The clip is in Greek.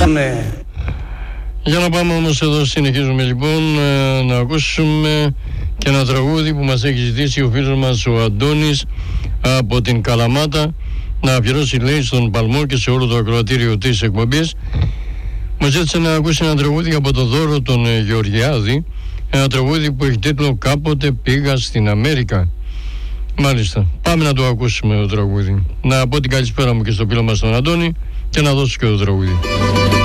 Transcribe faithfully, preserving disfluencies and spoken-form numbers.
Ναι. Για να πάμε όμως εδώ, συνεχίζουμε λοιπόν να ακούσουμε και ένα τραγούδι που μας έχει ζητήσει ο φίλος μας ο Αντώνης από την Καλαμάτα, να αφιερώσει, λέει, στον Παλμό και σε όλο το ακροατήριο της εκπομπής. Μας ζήτησε να ακούσει ένα τραγούδι από το Δώρο τον Γεωργιάδη, ένα τραγούδι που έχει τίτλο «Κάποτε πήγα στην Αμέρικα». Μάλιστα, πάμε να το ακούσουμε το τραγούδι. Να πω την καλησπέρα μου και στο φίλο μας τον Αντώνη και να δώσω και το τραγούδι.